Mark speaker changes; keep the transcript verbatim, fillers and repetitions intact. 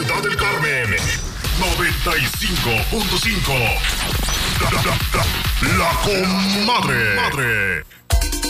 Speaker 1: Ciudad del Carmen, noventa y cinco punto cinco. La, la, la, la comadre. Madre.